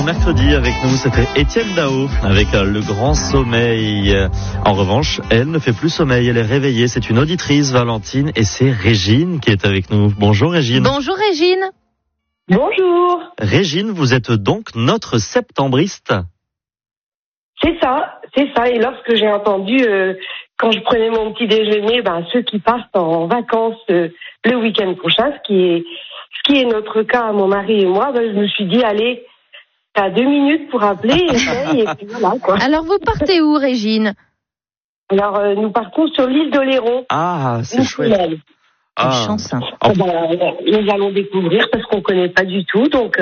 mercredi avec nous, c'était Étienne Dao avec Le Grand Sommeil. En revanche, elle ne fait plus sommeil, elle est réveillée. C'est une auditrice, Valentine, et c'est Régine qui est avec nous. Bonjour Régine. Bonjour Régine. Bonjour. Régine, vous êtes donc notre septembriste. C'est ça. Et lorsque j'ai entendu, quand je prenais mon petit déjeuner, ceux qui partent en vacances le week-end prochain, ce qui est notre cas, mon mari et moi, je me suis dit, allez, t'as 2 minutes pour appeler, et puis voilà, quoi. Alors vous partez où, Régine? Alors, nous partons sur l'île d'Oléron. Ah, c'est chouette. Quelle chance. Nous allons découvrir parce qu'on connaît pas du tout, donc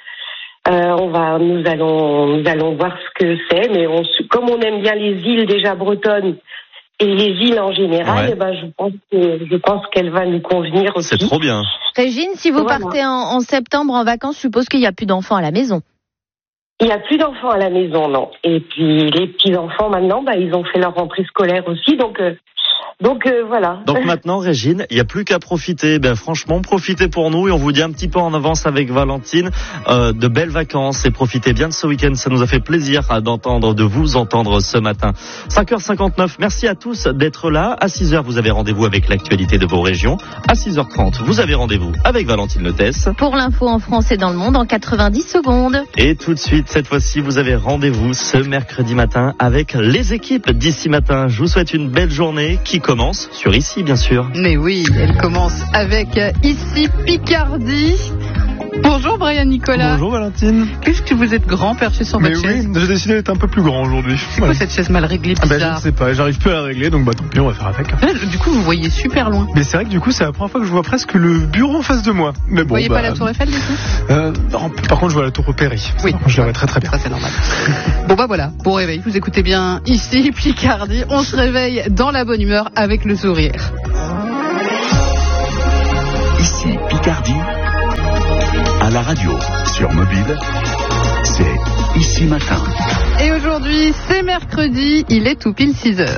nous allons voir ce que c'est, mais comme on aime bien les îles déjà bretonnes et les îles en général, je pense qu'elle va nous convenir aussi. C'est trop bien. Régine, si vous partez en septembre en vacances, je suppose qu'il n'y a plus d'enfants à la maison. Il n'y a plus d'enfants à la maison, non. Et puis les petits-enfants maintenant, ils ont fait leur rentrée scolaire aussi, donc voilà. Donc maintenant, Régine, il n'y a plus qu'à profiter. Franchement, profitez pour nous et on vous dit un petit peu en avance avec Valentine de belles vacances et profitez bien de ce week-end. Ça nous a fait plaisir de vous entendre ce matin. 5h59, merci à tous d'être là. À 6h, vous avez rendez-vous avec l'actualité de vos régions. À 6h30, vous avez rendez-vous avec Valentine Letesse. Pour l'info en France et dans le monde en 90 secondes. Et tout de suite, cette fois-ci, vous avez rendez-vous ce mercredi matin avec les équipes d'Ici Matin. Je vous souhaite une belle journée qui commence sur Ici, bien sûr. Mais oui, elle commence avec Ici Picardie. Bonjour Brian Nicolas. Bonjour Valentine. Qu'est-ce que vous êtes grand perché sur votre chaise? Oui, j'ai décidé d'être un peu plus grand aujourd'hui. C'est quoi cette chaise mal réglée bizarre? Je ne sais pas, j'arrive plus à la régler, donc tant pis, on va faire avec. Là, du coup, vous voyez super loin. Mais c'est vrai que du coup, c'est la première fois que je vois presque le bureau en face de moi. Mais vous voyez pas la tour Eiffel du coup? Non, par contre, je vois la tour Opéry. Oui. Je la vois très très bien. Ça c'est normal. Voilà, bon réveil, vous écoutez bien Ici Picardie. On se réveille dans la bonne humeur avec le sourire. Ici Picardie, à la radio, sur mobile, c'est Ici Matin. Et aujourd'hui, c'est mercredi, il est tout pile 6h.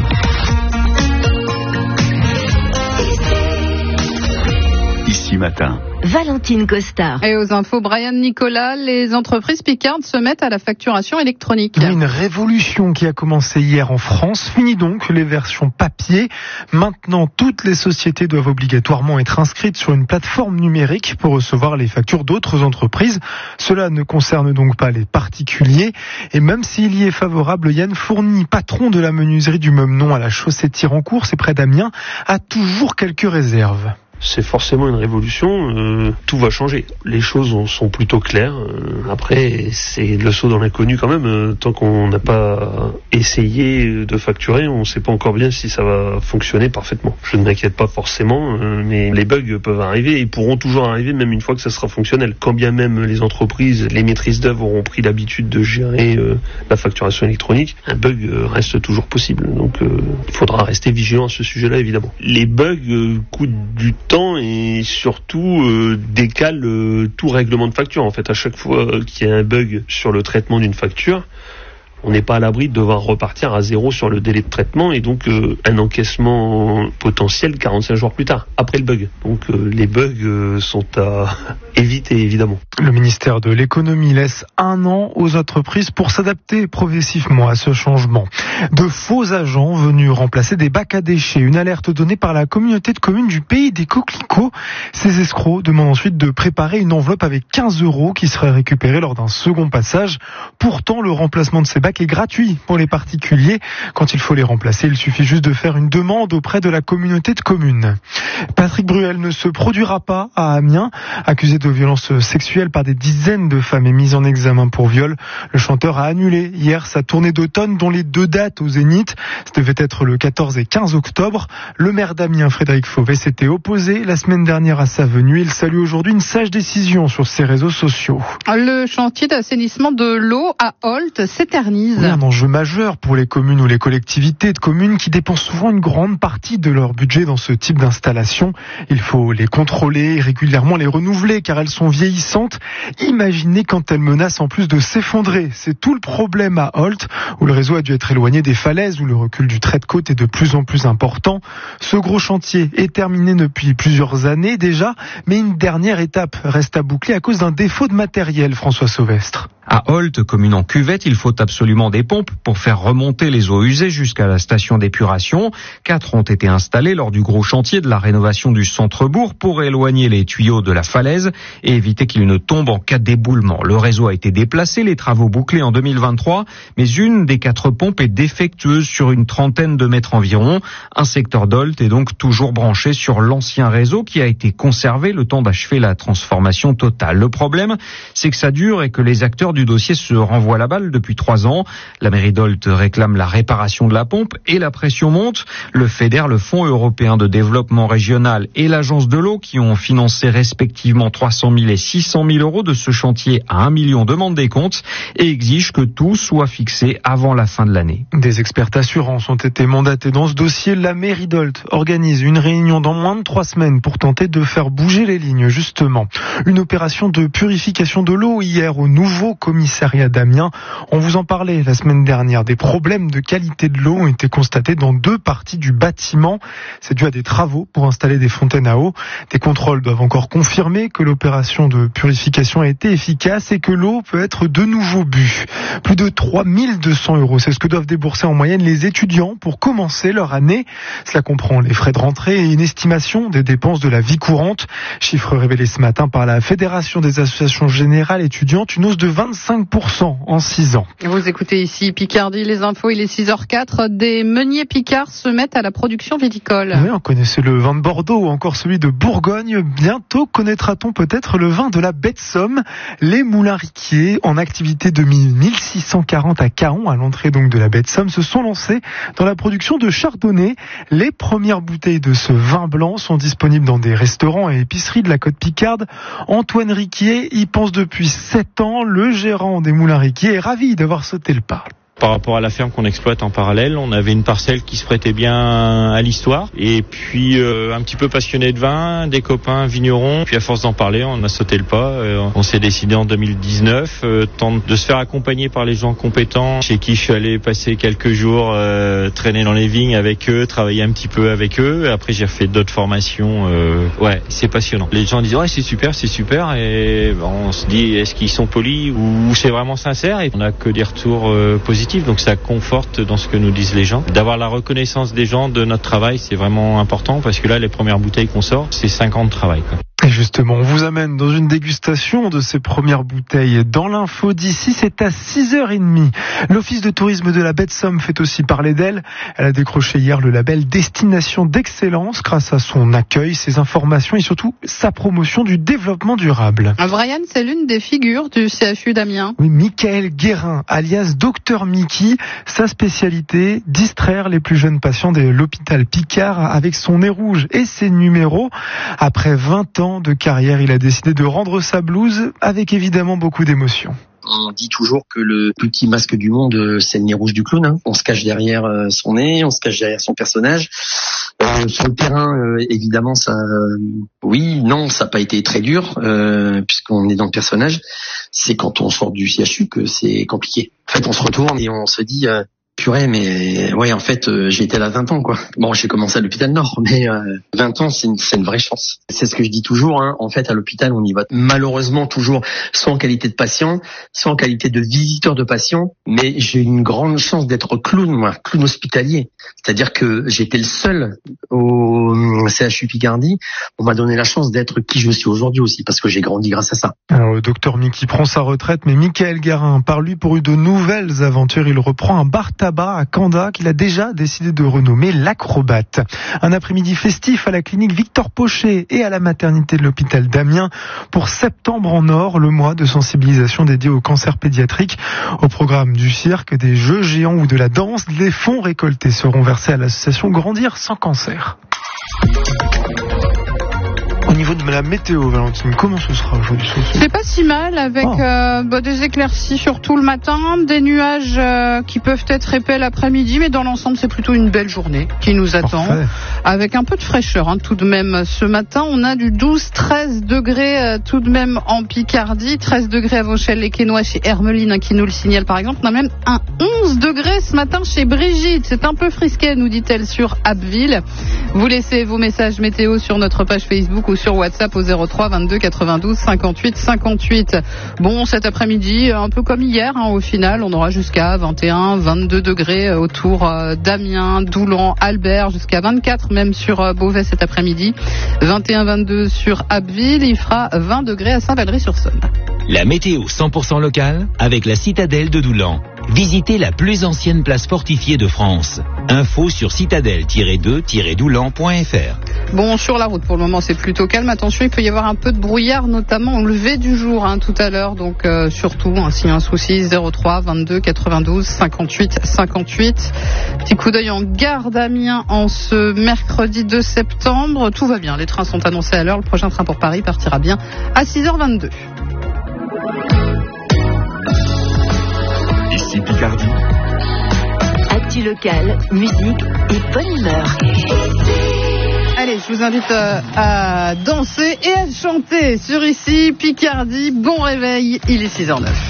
Ici Matin. Valentine Costa. Et aux infos, Brian Nicolas, les entreprises picardes se mettent à la facturation électronique. Oui, une révolution qui a commencé hier en France. Fini donc les versions papier. Maintenant, toutes les sociétés doivent obligatoirement être inscrites sur une plateforme numérique pour recevoir les factures d'autres entreprises. Cela ne concerne donc pas les particuliers. Et même s'il y est favorable, Yann Fourny, patron de la menuiserie du même nom à la Chaussée-Tirancourt, c'est près d'Amiens, a toujours quelques réserves. C'est forcément une révolution, tout va changer. Les choses sont plutôt claires. Après, c'est le saut dans l'inconnu quand même. Tant qu'on n'a pas essayé de facturer, on ne sait pas encore bien si ça va fonctionner parfaitement. Je ne m'inquiète pas forcément, mais les bugs peuvent arriver et pourront toujours arriver même une fois que ça sera fonctionnel. Quand bien même les entreprises, les maîtrises d'œuvre auront pris l'habitude de gérer la facturation électronique, un bug reste toujours possible. Donc il faudra rester vigilant à ce sujet-là évidemment. Les bugs coûtent du temps et surtout décale tout règlement de facture. En fait, à chaque fois qu'il y a un bug sur le traitement d'une facture, on n'est pas à l'abri de devoir repartir à zéro sur le délai de traitement et donc un encaissement potentiel 45 jours plus tard, après le bug. Donc les bugs sont à éviter évidemment. Le ministère de l'économie laisse 1 an aux entreprises pour s'adapter progressivement à ce changement. De faux agents venus remplacer des bacs à déchets. Une alerte donnée par la communauté de communes du Pays des Coquelicots. Ces escrocs demandent ensuite de préparer une enveloppe avec 15 € qui serait récupérée lors d'un second passage. Pourtant, le remplacement de ces bacs est gratuit pour les particuliers. Quand il faut les remplacer, il suffit juste de faire une demande auprès de la communauté de communes. Patrick Bruel ne se produira pas à Amiens. Accusé de violences sexuelles par des dizaines de femmes et mis en examen pour viol, le chanteur a annulé hier sa tournée d'automne dont les 2 dates au Zénith. Ça devait être le 14 et 15 octobre. Le maire d'Amiens, Frédéric Fauvet, s'était opposé la semaine dernière à sa venue. Il salue aujourd'hui une sage décision sur ses réseaux sociaux. Le chantier d'assainissement de l'eau à Holt s'éternise. Oui, un enjeu majeur pour les communes ou les collectivités de communes qui dépensent souvent une grande partie de leur budget dans ce type d'installation. Il faut les contrôler, régulièrement les renouveler car elles sont vieillissantes. Imaginez quand elles menacent en plus de s'effondrer. C'est tout le problème à Holt où le réseau a dû être éloigné des falaises, où le recul du trait de côte est de plus en plus important. Ce gros chantier est terminé depuis plusieurs années déjà, mais une dernière étape reste à boucler à cause d'un défaut de matériel, François Sauvestre. À Holt, commune en cuvette, il faut absolument des pompes pour faire remonter les eaux usées jusqu'à la station d'épuration. 4 ont été installées lors du gros chantier de la rénovation du centre-bourg pour éloigner les tuyaux de la falaise et éviter qu'ils ne tombent en cas d'éboulement. Le réseau a été déplacé, les travaux bouclés en 2023, mais une des 4 pompes est défectueuse sur une trentaine de mètres environ. Un secteur d'Holt est donc toujours branché sur l'ancien réseau qui a été conservé le temps d'achever la transformation totale. Le problème, c'est que ça dure et que les acteurs du dossier se renvoient la balle depuis 3 ans. La mairie d'Holt réclame la réparation de la pompe et la pression monte. Le FEDER, le Fonds européen de développement régional et l'Agence de l'eau qui ont financé respectivement 300 000 et 600 000 euros de ce chantier à 1 million demandent des comptes et exigent que tout soit fixé avant la fin de l'année. Des experts d'assurance ont été mandatés dans ce dossier. La mairie d'Holt organise une réunion dans moins de 3 semaines pour tenter de faire bouger les lignes, justement. Une opération de purification de l'eau hier au nouveau commissariat d'Amiens. On vous en parlait la semaine dernière. Des problèmes de qualité de l'eau ont été constatés dans 2 parties du bâtiment. C'est dû à des travaux pour installer des fontaines à eau. Des contrôles doivent encore confirmer que l'opération de purification a été efficace et que l'eau peut être de nouveau bue. Plus de 3 200 €, c'est ce que doivent débourser en moyenne les étudiants pour commencer leur année. Cela comprend les frais de rentrée et une estimation des dépenses de la vie courante. Chiffre révélé ce matin par la Fédération des associations générales étudiantes, une hausse de 25% en 6 ans. Vous écoutez ici Picardie, les infos, il est 6h04. Des meuniers picards se mettent à la production viticole. Oui, on connaissait le vin de Bordeaux ou encore celui de Bourgogne. Bientôt connaîtra-t-on peut-être le vin de la baie de Somme. Les moulins Riquier, en activité de 1640 à Caron, à l'entrée donc de la baie de Somme, se sont lancés dans la production de chardonnay. Les premières bouteilles de ce vin blanc sont disponibles dans des restaurants et épiceries de la côte picarde. Antoine Riquier y pense depuis 7 ans. Le gérant des moulins Riquier est ravi d'avoir sauté le pas. Par rapport à la ferme qu'on exploite en parallèle, on avait une parcelle qui se prêtait bien à l'histoire. Et puis un petit peu passionné de vin, des copains vignerons. Puis à force d'en parler, on a sauté le pas. On s'est décidé en 2019 de se faire accompagner par les gens compétents chez qui je suis allé passer quelques jours, traîner dans les vignes avec eux, travailler un petit peu avec eux. Après j'ai refait d'autres formations. Ouais, c'est passionnant. Les gens disent ouais c'est super. Et on se dit est-ce qu'ils sont polis ou c'est vraiment sincère. Et on n'a que des retours positifs. Donc ça conforte dans ce que nous disent les gens. D'avoir la reconnaissance des gens de notre travail, c'est vraiment important parce que là, les premières bouteilles qu'on sort, c'est 5 ans de travail, quoi. Et justement, on vous amène dans une dégustation de ces premières bouteilles. Dans l'info d'ici, c'est à 6h30. L'Office de tourisme de la baie de Somme fait aussi parler d'elle. Elle a décroché hier le label Destination d'excellence grâce à son accueil, ses informations et surtout sa promotion du développement durable. Brian, c'est l'une des figures du CHU d'Amiens. Oui, Michael Guérin, alias Dr Mickey. Sa spécialité, distraire les plus jeunes patients de l'hôpital Picard avec son nez rouge et ses numéros. Après 20 ans de carrière, il a décidé de rendre sa blouse avec évidemment beaucoup d'émotion. On dit toujours que le plus petit masque du monde, c'est le nez rouge du clown. Hein. On se cache derrière son nez, on se cache derrière son personnage. Sur le terrain, évidemment, ça n'a pas été très dur, puisqu'on est dans le personnage. C'est quand on sort du CHU que c'est compliqué. En fait, on se retourne et on se dit... purée, mais ouais, en fait, j'ai été là 20 ans, quoi. Bon, j'ai commencé à l'hôpital Nord, mais 20 ans, c'est une vraie chance. C'est ce que je dis toujours, hein. En fait, à l'hôpital, on y va malheureusement toujours soit en qualité de patient, soit en qualité de visiteur de patient, mais j'ai une grande chance d'être clown, moi, clown hospitalier. C'est-à-dire que j'étais le seul au CHU Picardie. On m'a donné la chance d'être qui je suis aujourd'hui aussi, parce que j'ai grandi grâce à ça. Alors, le docteur Mickey prend sa retraite, mais Michael Guérin, par lui, pour de nouvelles aventures, il reprend un bar tabac à Canda qu'il a déjà décidé de renommer l'Acrobate. Un après-midi festif à la clinique Victor Pochet et à la maternité de l'hôpital d'Amiens pour Septembre en Or, le mois de sensibilisation dédié au cancer pédiatrique. Au programme du cirque, des jeux géants ou de la danse, les fonds récoltés seront versés à l'association Grandir sans cancer. Au niveau de la météo, Valentine, comment ce sera aujourd'hui? C'est pas si mal avec des éclaircies surtout le matin, des nuages qui peuvent être épais l'après-midi, mais dans l'ensemble c'est plutôt une belle journée qui nous attend. Parfait. Avec un peu de fraîcheur tout de même. Ce matin on a du 12-13 degrés tout de même en Picardie, 13 degrés à Vauchelles-les-Quesnois chez Hermeline qui nous le signale par exemple. On a même un 11 degrés ce matin chez Brigitte. C'est un peu frisquet nous dit-elle sur Abbeville. Vous laissez vos messages météo sur notre page Facebook ou sur WhatsApp au 03 22 92 58 58. Bon, cet après-midi, un peu comme hier, au final, on aura jusqu'à 21, 22 degrés autour d'Amiens, Doulan, Albert, jusqu'à 24 même sur Beauvais cet après-midi. 21, 22 sur Abbeville, il fera 20 degrés à Saint-Valery-sur-Saône. La météo 100% locale avec la citadelle de Doulan. Visitez la plus ancienne place fortifiée de France. Info sur citadelle-2-doulan.fr. Bon, sur la route, pour le moment, c'est plutôt calme. Attention, il peut y avoir un peu de brouillard, notamment au lever du jour, tout à l'heure. Donc, surtout, s'il y a un souci, 03 22 92 58 58. Petit coup d'œil en gare d'Amiens en ce mercredi 2 septembre. Tout va bien. Les trains sont annoncés à l'heure. Le prochain train pour Paris partira bien à 6h22. Ici Picardie. Actu local, musique et bonne humeur. Allez, je vous invite à danser et à chanter sur Ici Picardie. Bon réveil, il est 6h09.